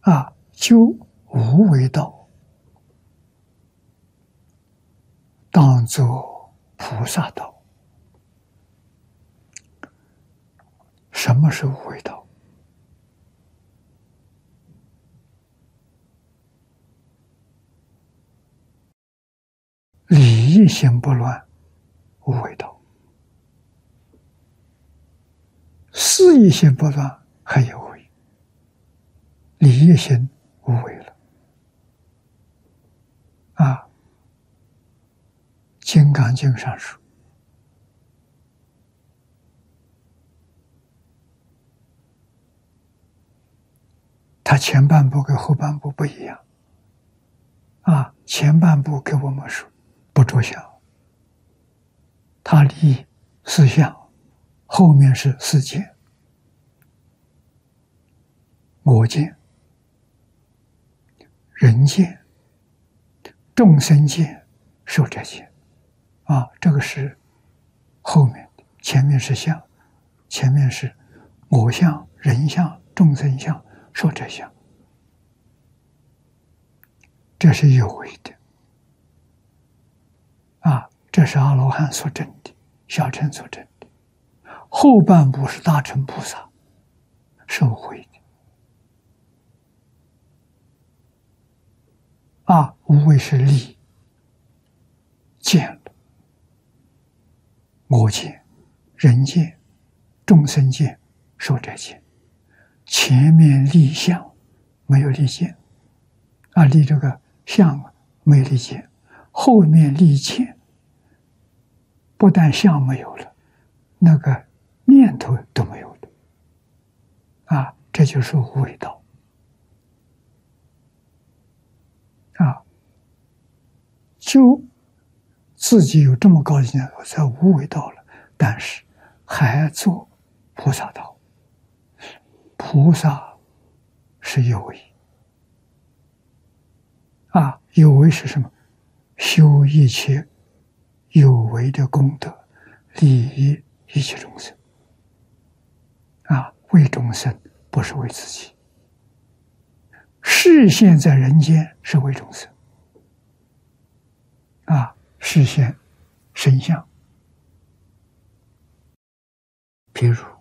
就无为道当作菩萨道。什么是无为道？理一心不乱，无为道；事一心不乱，还有为。理一心无为了。《金刚经》上说，它前半部跟后半部不一样。前半部给我们说不着相，它离四相，后面是四见：我见、人见、众生见、寿者见。这个是后面的，前面是相，前面是我相、人相、众生相、寿者相。这是有为的，这是阿罗汉所证的，小乘所证的。后半部是大乘菩萨，是无为的。无为是立见了，我见、人见、众生见、寿者见。前面立相，没有立见，立这个相没有立见，后面立见，不但相没有了，那个念头都没有了。这就是无为道。就自己有这么高的境界，在无为道了，但是还做菩萨道。菩萨是有为。有为是什么？修一切有为的功德，利益一切众生。为众生，不是为自己。示现在人间是为众生。示现身相，譬如